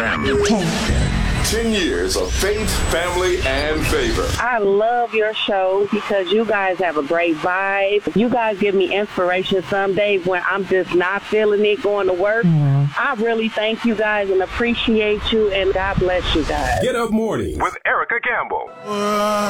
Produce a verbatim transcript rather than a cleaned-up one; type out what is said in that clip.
M. ten years of faith, family, and favor. I love your show because you guys have a great vibe. You guys give me inspiration some days when I'm just not feeling it going to work. Mm. I really thank you guys and appreciate you, and God bless you guys. Get Up Morning with Erica Campbell.